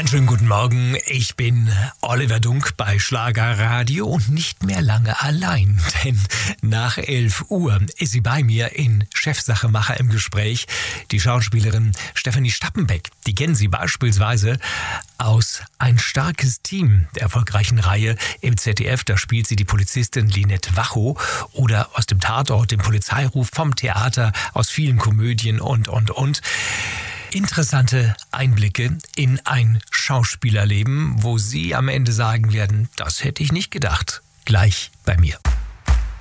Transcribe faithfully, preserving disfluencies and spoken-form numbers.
Schönen guten Morgen, ich bin Oliver Dunk bei Schlagerradio und nicht mehr lange allein, denn nach elf Uhr ist sie bei mir in Chefsachemacher im Gespräch. Die Schauspielerin Stefanie Stappenbeck, die kennen Sie beispielsweise aus Ein starkes Team, der erfolgreichen Reihe im Z D F. Da spielt sie die Polizistin Linette Wachow oder aus dem Tatort, dem Polizeiruf, vom Theater, aus vielen Komödien und, und, und. Interessante Einblicke in ein Schauspielerleben, wo Sie am Ende sagen werden, das hätte ich nicht gedacht. Gleich bei mir.